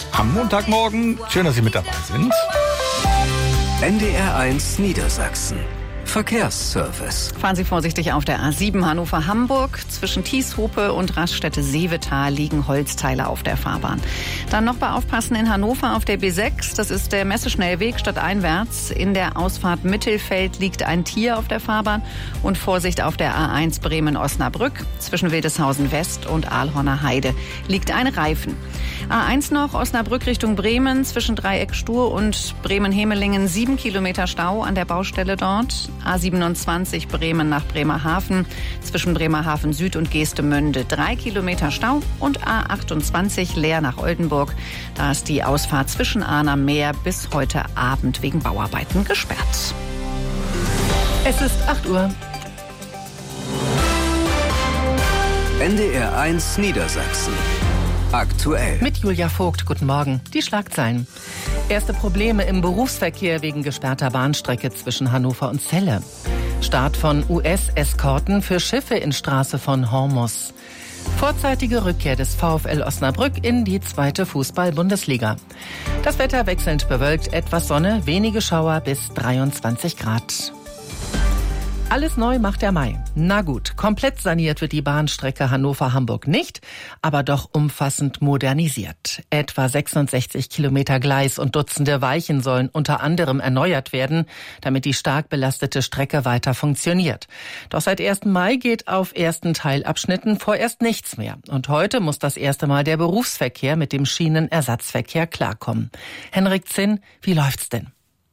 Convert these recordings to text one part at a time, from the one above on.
am Montagmorgen. Schön, dass Sie mit dabei sind. NDR1 Niedersachsen. Verkehrsservice. Fahren Sie vorsichtig auf der A7 Hannover-Hamburg. Zwischen Tieshope und Raststätte Seevetal liegen Holzteile auf der Fahrbahn. Dann noch bei Aufpassen in Hannover auf der B6. Das ist der Messeschnellweg stadteinwärts. In der Ausfahrt Mittelfeld liegt ein Tier auf der Fahrbahn. Und Vorsicht auf der A1 Bremen-Osnabrück. Zwischen Wildeshausen West und Aalhorner Heide liegt ein Reifen. A1 noch Osnabrück Richtung Bremen. Zwischen Dreieck Stur und Bremen-Hemelingen 7 Kilometer Stau an der Baustelle dort. A27 Bremen nach Bremerhaven, zwischen Bremerhaven Süd und Geestemünde 3 Kilometer Stau und A28 Leer nach Oldenburg. Da ist die Ausfahrt zwischen Ahn am Meer bis heute Abend wegen Bauarbeiten gesperrt. Es ist 8 Uhr. NDR1 Niedersachsen. Aktuell. Mit Julia Vogt, guten Morgen. Die Schlagzeilen. Erste Probleme im Berufsverkehr wegen gesperrter Bahnstrecke zwischen Hannover und Celle. Start von US-Eskorten für Schiffe in Straße von Hormuz. Vorzeitige Rückkehr des VfL Osnabrück in die 2. Fußball-Bundesliga. Das Wetter wechselnd bewölkt, etwas Sonne, wenige Schauer bis 23 Grad. Alles neu macht der Mai. Na gut, komplett saniert wird die Bahnstrecke Hannover-Hamburg nicht, aber doch umfassend modernisiert. Etwa 66 Kilometer Gleis und Dutzende Weichen sollen unter anderem erneuert werden, damit die stark belastete Strecke weiter funktioniert. Doch seit 1. Mai geht auf ersten Teilabschnitten vorerst nichts mehr. Und heute muss das erste Mal der Berufsverkehr mit dem Schienenersatzverkehr klarkommen. Henrik Zinn, wie läuft's denn?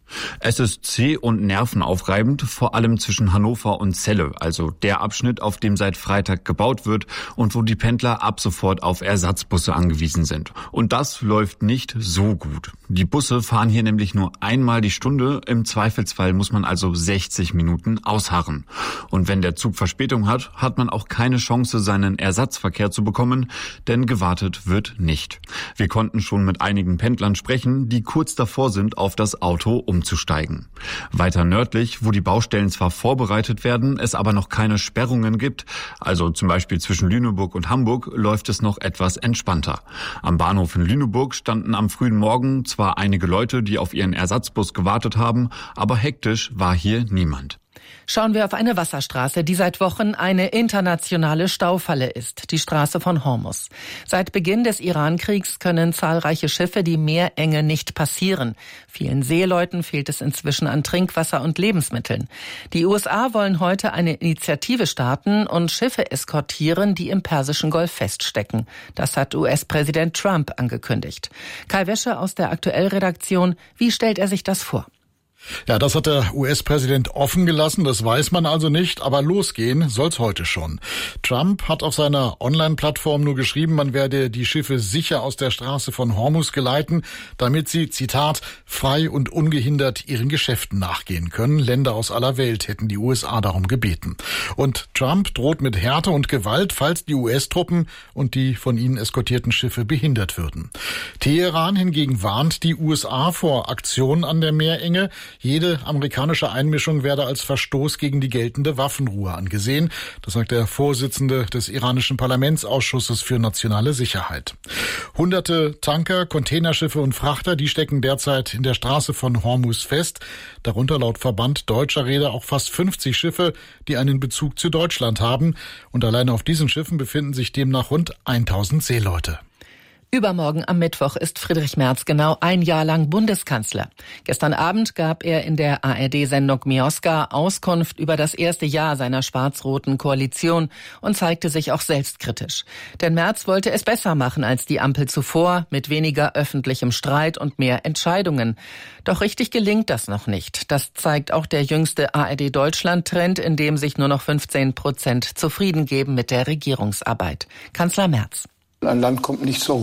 Es ist zäh und nervenaufreibend, vor allem zwischen Hannover und Celle, also der Abschnitt, auf dem seit Freitag gebaut wird und wo die Pendler ab sofort auf Ersatzbusse angewiesen sind. Und das läuft nicht so gut. Die Busse fahren hier nämlich nur einmal die Stunde, im Zweifelsfall muss man also 60 Minuten ausharren. Und wenn der Zug Verspätung hat, hat man auch keine Chance, seinen Ersatzverkehr zu bekommen, denn gewartet wird nicht. Wir konnten schon mit einigen Pendlern sprechen, die kurz davor sind, auf das Auto umzusteigen. Weiter nördlich, wo die Baustellen zwar vorbereitet werden, es aber noch keine Sperrungen gibt, also zum Beispiel zwischen Lüneburg und Hamburg, läuft es noch etwas entspannter. Am Bahnhof in Lüneburg standen am frühen Morgen zwar einige Leute, die auf ihren Ersatzbus gewartet haben, aber hektisch war hier niemand. Schauen wir auf eine Wasserstraße, die seit Wochen eine internationale Staufalle ist, die Straße von Hormuz. Seit Beginn des Irankriegs können zahlreiche Schiffe die Meerenge nicht passieren. Vielen Seeleuten fehlt es inzwischen an Trinkwasser und Lebensmitteln. Die USA wollen heute eine Initiative starten und Schiffe eskortieren, die im Persischen Golf feststecken. Das hat US-Präsident Trump angekündigt. Kai Wäsche aus der Aktuell-Redaktion, wie stellt er sich das vor? Ja, das hat der US-Präsident offen gelassen, das weiß man also nicht, aber losgehen soll's heute schon. Trump hat auf seiner Online-Plattform nur geschrieben, man werde die Schiffe sicher aus der Straße von Hormuz geleiten, damit sie, Zitat, frei und ungehindert ihren Geschäften nachgehen können. Länder aus aller Welt hätten die USA darum gebeten. Und Trump droht mit Härte und Gewalt, falls die US-Truppen und die von ihnen eskortierten Schiffe behindert würden. Teheran hingegen warnt die USA vor Aktionen an der Meerenge. Jede amerikanische Einmischung werde als Verstoß gegen die geltende Waffenruhe angesehen. Das sagt der Vorsitzende des iranischen Parlamentsausschusses für nationale Sicherheit. Hunderte Tanker, Containerschiffe und Frachter, die stecken derzeit in der Straße von Hormuz fest. Darunter laut Verband deutscher Reeder auch fast 50 Schiffe, die einen Bezug zu Deutschland haben. Und alleine auf diesen Schiffen befinden sich demnach rund 1000 Seeleute. Übermorgen am Mittwoch ist Friedrich Merz genau ein Jahr lang Bundeskanzler. Gestern Abend gab er in der ARD-Sendung Mioska Auskunft über das erste Jahr seiner schwarz-roten Koalition und zeigte sich auch selbstkritisch. Denn Merz wollte es besser machen als die Ampel zuvor, mit weniger öffentlichem Streit und mehr Entscheidungen. Doch richtig gelingt das noch nicht. Das zeigt auch der jüngste ARD-Deutschland-Trend, in dem sich nur noch 15% zufrieden geben mit der Regierungsarbeit. Kanzler Merz. Ein Land kommt nicht so